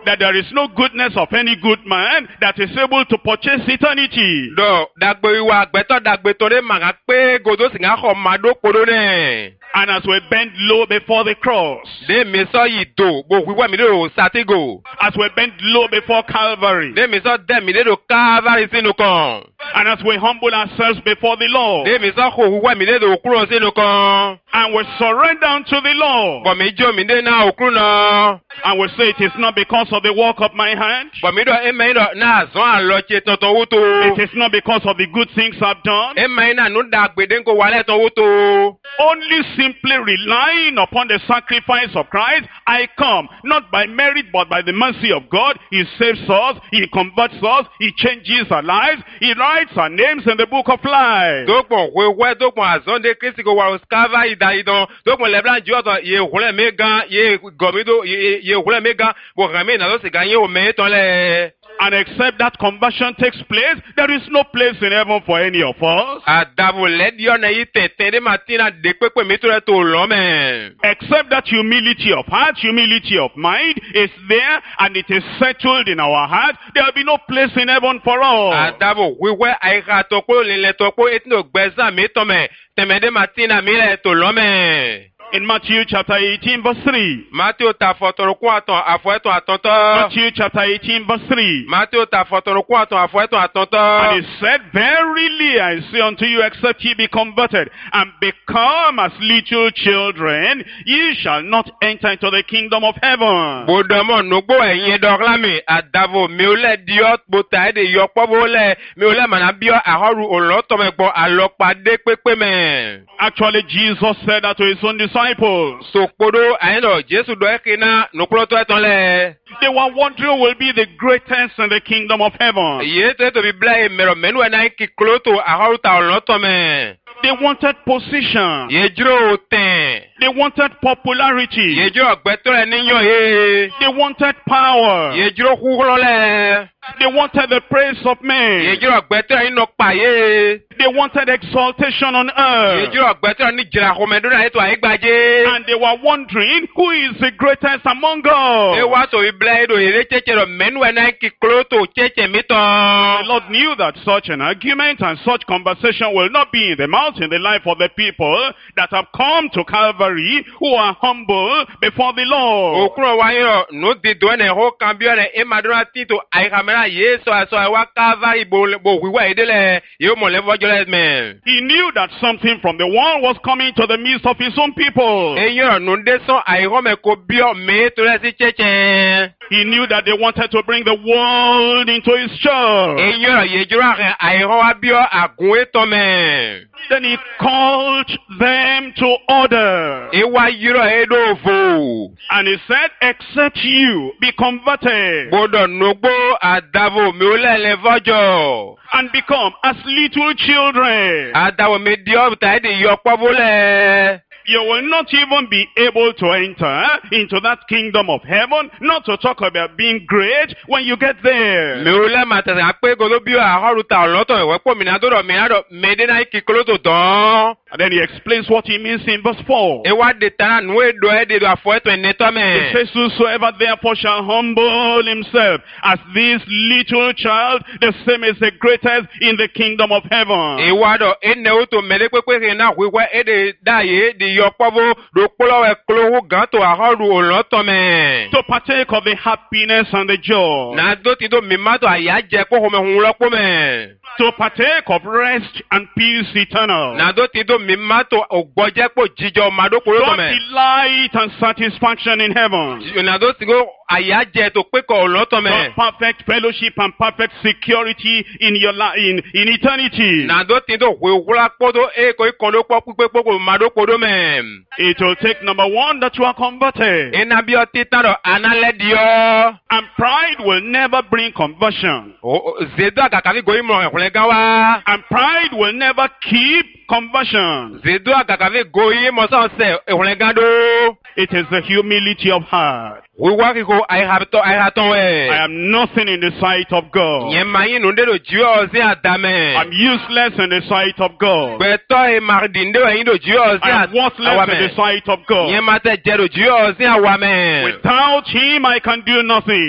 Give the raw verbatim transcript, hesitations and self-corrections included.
that there is no goodness of any good man that is able to purchase eternity. Do dagbe wa gbeto dagbe tore maga pe godo singa ho mado kodo ne. And as we bend low before the cross, De mi so yi do bo wiwa mi do satigo. as we bend low before Calvary, De mi so de mi de do Calvary sinu kan. and as we humble ourselves before the Lord, De mi so ho wiwa mi de do okuro sinu kan. and we surrender unto the Lord, Bo mi jo mi de na okuro na. and we say it is not because of the work of my hand, Bo mi do e me do na so an lo che tonton wuto. it is not because of the good things I've done, E me na nu dagbe de ko wale ton wuto. only simply relying upon the sacrifice of Christ, I come, not by merit, but by the mercy of God. He saves us, He converts us, He changes our lives, He writes our names in the book of life. Dokpon wewe dokpon azonde Kristi ko wa skava ida idon dokpon leblan joto ye hule megan ye gomido ye ye hule megan bo rame na lo se ganye o me ton le. And except that conversion takes place, there is no place in heaven for any of us. Adavo let yo na ite tede matina de pepe mitore to lo me. Except that humility of heart, humility of mind is there, and it is settled in our heart, there will be no place in heaven for us. Adavo wewe aika toko le le toko etno gbeza mi to me temede matina mi le to lo me. In Matthew chapter eighteen verse three. Matthew ta fotoro ku aton afo eton atonto. Matthew chapter eighteen verse three. Matthew ta fotoro ku aton afo eton atonto. And he said, verily I say unto you, except ye be converted and become as little children, ye shall not enter into the kingdom of heaven. Bodomo nugbo eyin doglami adavo mi ole diot bota de yopo bole mi ole manabio ahoru oloto megbo alopade pepe me. Actually, Jesus said that to his own disciples. So podo ayino Jesu do ekina nukloto etonle. They were wondering who will be the greatest in the kingdom of heaven. Yete to biblia mero menu na ki kloto ahoru ta oloto me. They wanted position. Yejro ten. They wanted popularity. Yejro gbetore niyan he. They wanted power. Yejro huglole. They wanted the praise of men. Yejro gbetore ino paye. They wanted exaltation on earth. Yejro gbetore ni jira homedona eto aigbaje. And they were wondering who is the greatest among E us. wa to biblia do ere cheche ro menu na ki kloto cheche The miton. Lord knew that such an argument and such conversation will not be in the mouth in the life of the people that have come to Calvary, who are humble before the Lord. Okuro wa yo no di do ne ho cambio ne e madura tito ai kamera yeso aso wa Calvary bo bo wiwa edele yo mo le vojole me. He knew that something from the world was coming to the midst of his own people. E yo no de so ai ho me ko bio me to le si cheche. He knew that they wanted to bring the world into his church. E yo ye jura ai ho abio agun eto me. Then he called them to order. E wa yiro edo vo. And he said, except you be converted Bodo nogbo adavo mi ole le vojo. and become as little children, Adawo mi dio ta de yo povole. you will not even be able to enter into that kingdom of heaven, not to talk about being great when you get there. Mi ole matase ape golo bio ahoru ta oloto ewe po mi na do mi na do me de na ikikolo to don. And then he explains what he means in verse four. E wa de tana nu e do e de do afo eto eneto He me. says, whosoever therefore shall humble himself as this little child, the same is the greatest in the kingdom of heaven. E wa do ene o to me de pepe ke na wiwa e de daye de yo povo do polo e klo gan to ahoru oloto me. To partake of the happiness and the joy. Na do ti do mi ma to aya je ko ho me hun lopo me. To partake of rest and peace eternal. Na do ti do mi ma to ogboje po jijo ma do kuro to God me. delight and satisfaction in heaven. Na do ti go aya je to pe ko oloto me. God perfect fellowship and perfect security in your life in, in eternity. Na do ti do we wula podo e ko ikondo po pipe po ma do kodo me. It will take number one that you are converted. Ena bi o ti taro anale dio. And pride will never bring conversion. O zedo agaka vi go imo ehun gan wa. And pride will never keep conversion. Zedo agaka vi go imo so se ehun gan do. It is the humility of heart. We wa ki ko I have to I have to we. I am nothing in the sight of God. Yen mayin nu de do ji o si adame. I'm useless in the sight of God. Beto e mardinde we yin do ji o si I am worthless in the sight of God. Yen mate je do ji o si awame. Without him, I can do nothing.